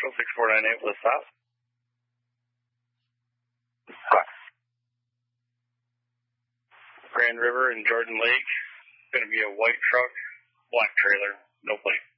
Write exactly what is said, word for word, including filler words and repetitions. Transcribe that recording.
Central, six four nine eight, list stop. Grand River and Jordan Lake. Going to be a white truck, black trailer, no plate.